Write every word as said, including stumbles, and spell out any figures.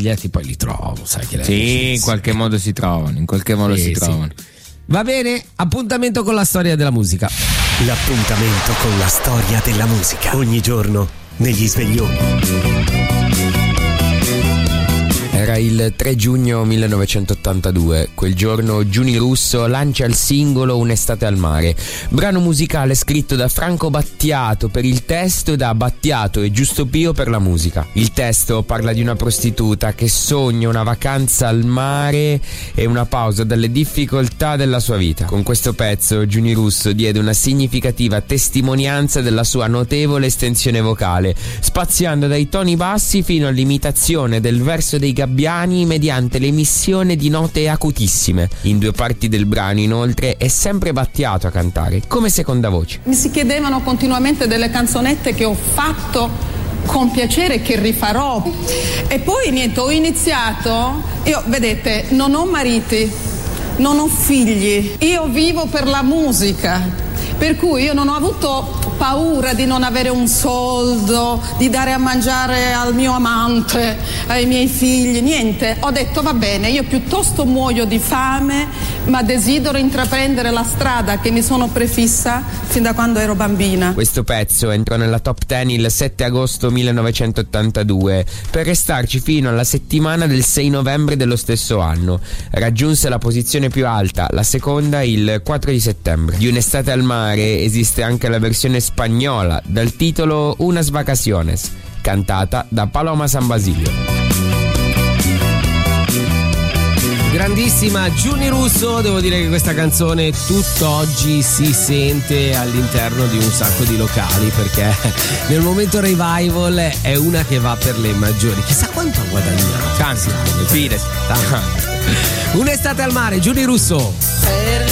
biglietti poi li trovo, sai che sì, in qualche modo si trovano, in qualche modo sì, si trovano. Sì. Va bene, appuntamento con la storia della musica. L'appuntamento con la storia della musica. Ogni giorno negli sveglioni. Era il tre giugno millenovecentottantadue. Quel giorno Giuni Russo lancia il singolo Un'estate al mare, brano musicale scritto da Franco Battiato per il testo e da Battiato e Giusto Pio per la musica. Il testo parla di una prostituta che sogna una vacanza al mare e una pausa dalle difficoltà della sua vita. Con questo pezzo Giuni Russo diede una significativa testimonianza della sua notevole estensione vocale, spaziando dai toni bassi fino all'imitazione del verso dei gabbiani mediante l'emissione di note acutissime. In due parti del brano, inoltre, è sempre Battiato a cantare, come seconda voce. Mi si chiedevano continuamente delle canzonette che ho fatto con piacere, che rifarò. E poi niente, ho iniziato, io vedete, non ho mariti, non ho figli, io vivo per la musica. Per cui io non ho avuto paura di non avere un soldo, di dare a mangiare al mio amante, ai miei figli, niente. Ho detto va bene, io piuttosto muoio di fame, ma desidero intraprendere la strada che mi sono prefissa fin da quando ero bambina. Questo pezzo entrò nella top dieci il sette agosto millenovecentottantadue per restarci fino alla settimana del sei novembre dello stesso anno. Raggiunse la posizione più alta, la seconda il quattro di settembre. Di Un'estate al mare esiste anche la versione spagnola dal titolo Unas vacaciones, cantata da Paloma San Basilio. Grandissima Giuni Russo, devo dire che questa canzone tutt'oggi si sente all'interno di un sacco di locali, perché nel momento revival è una che va per le maggiori. Chissà quanto ha guadagnato. Tanti, fidati, tanti. Un'estate al mare, Giuni Russo.